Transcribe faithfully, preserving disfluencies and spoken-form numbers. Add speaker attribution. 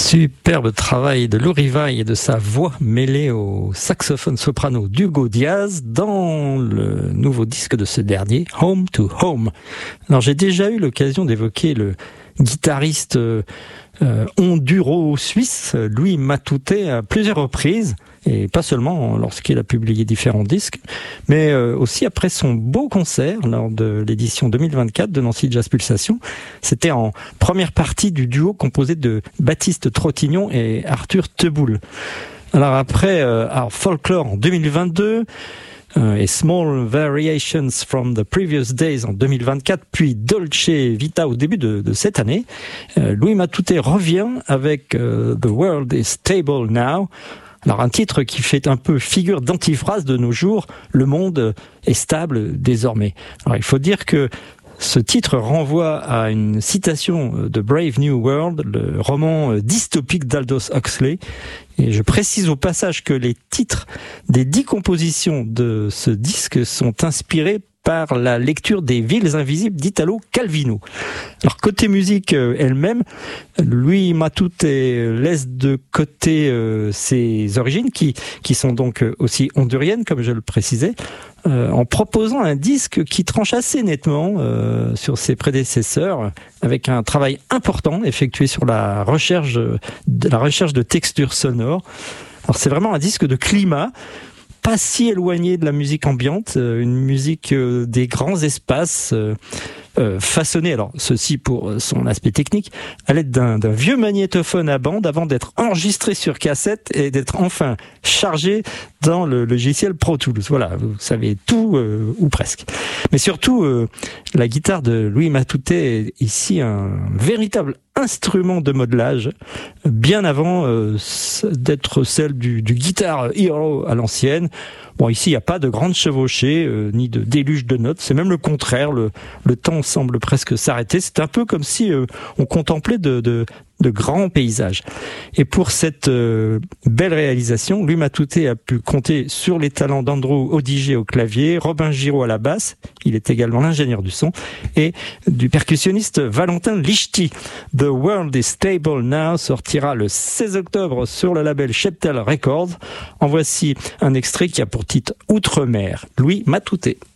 Speaker 1: Superbe travail de Lou Rivail et de sa voix mêlée au saxophone soprano d'Hugo Diaz dans le nouveau disque de ce dernier, Home to Home. Alors j'ai déjà eu l'occasion d'évoquer le guitariste euh, honduro-suisse Louis Matute à plusieurs reprises, et pas seulement lorsqu'il a publié différents disques, mais euh, aussi après son beau concert lors de l'édition deux mille vingt-quatre de Nancy Jazz Pulsation. C'était en première partie du duo composé de Baptiste Trottignon et Arthur Teboul. Alors après euh, alors Folklore en deux mille vingt-deux, et Small Variations from the Previous Days en deux mille vingt-quatre, puis Dolce Vita au début de, de cette année, euh, Louis Matute revient avec euh, The World is Stable Now. Alors un titre qui fait un peu figure d'antiphrase de nos jours, le monde est stable désormais. Alors il faut dire que ce titre renvoie à une citation de Brave New World, le roman dystopique d'Aldous Huxley. Et je précise au passage que les titres des dix compositions de ce disque sont inspirés par la lecture des Villes invisibles d'Italo Calvino. Alors côté musique euh, elle-même, Louis Matute laisse de côté euh, ses origines qui qui sont donc aussi honduriennes comme je le précisais, euh, en proposant un disque qui tranche assez nettement euh, sur ses prédécesseurs, avec un travail important effectué sur la recherche de la recherche de textures sonores. Alors c'est vraiment un disque de climat, pas si éloigné de la musique ambiante, euh, une musique euh, des grands espaces, euh, euh, façonnée, alors ceci pour son aspect technique, à l'aide d'un, d'un vieux magnétophone à bande avant d'être enregistré sur cassette et d'être enfin chargé dans le logiciel Pro Tools. Voilà, vous savez tout, euh, ou presque. Mais surtout, euh, la guitare de Louis Matute est ici un véritable instrument de modelage, bien avant euh, d'être celle du, du Guitar Hero à l'ancienne. Bon, ici, il n'y a pas de grande chevauchée, euh, ni de déluge de notes. C'est même le contraire. Le, le temps semble presque s'arrêter. C'est un peu comme si euh, on contemplait de, de, de grands paysages. Et pour cette euh, belle réalisation, Louis Matute a pu compter sur les talents d'Andrew Odigé au clavier, Robin Giraud à la basse, il est également l'ingénieur du son, et du percussionniste Valentin Lichty. The World is Stable Now sortira le seize octobre sur le label Sheptel Records. En voici un extrait qui a pour titre Outre-mer, Louis Matute.